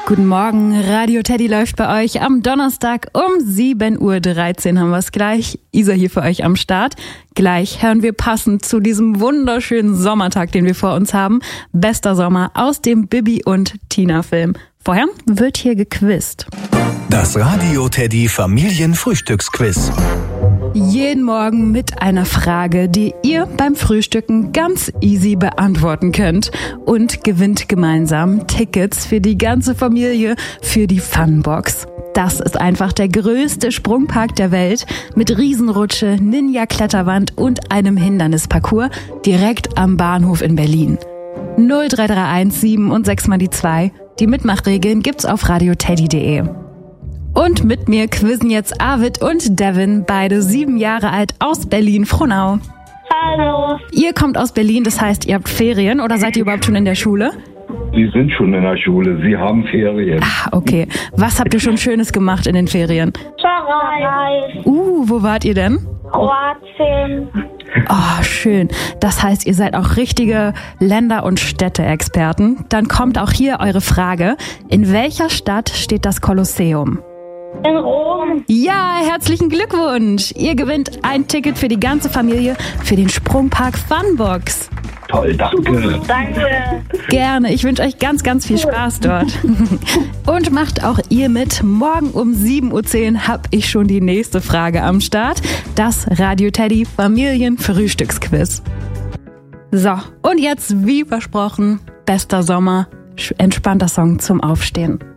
Guten Morgen, Radio Teddy läuft bei euch am Donnerstag um 7:13 Uhr haben wir es gleich. Isa hier für euch am Start. Gleich hören wir passend zu diesem wunderschönen Sommertag, den wir vor uns haben, Bester Sommer aus dem Bibi und Tina Film. Vorher wird hier gequizt. Das Radio Teddy Familienfrühstücksquiz. Jeden Morgen mit einer Frage, die ihr beim Frühstücken ganz easy beantworten könnt und gewinnt gemeinsam Tickets für die ganze Familie für die Funbox. Das ist einfach der größte Sprungpark der Welt mit Riesenrutsche, Ninja-Kletterwand und einem Hindernisparcours direkt am Bahnhof in Berlin. 0331 7 und 6 mal die 2. Die Mitmachregeln gibt's auf radioteddy.de. Und mit mir quizzen jetzt Arvid und Devin, beide 7 Jahre alt aus Berlin-Frohnau. Hallo. Ihr kommt aus Berlin, das heißt, ihr habt Ferien oder seid ihr überhaupt schon in der Schule? Sie sind schon in der Schule, Sie haben Ferien. Ah, okay. Was habt ihr schon Schönes gemacht in den Ferien? Verreist. Wo wart ihr denn? Kroatien. Oh, schön. Das heißt, ihr seid auch richtige Länder- und Städte-Experten. Dann kommt auch hier eure Frage. In welcher Stadt steht das Kolosseum? In Rom. Ja, herzlichen Glückwunsch! Ihr gewinnt ein Ticket für die ganze Familie für den Sprungpark Funbox. Toll, danke. Danke. Gerne, ich wünsche euch ganz, ganz viel Spaß dort. Und macht auch ihr mit. Morgen um 7:10 Uhr habe ich schon die nächste Frage am Start. Das Radio Teddy Familienfrühstücksquiz. So, und jetzt, wie versprochen, bester Sommer, entspannter Song zum Aufstehen.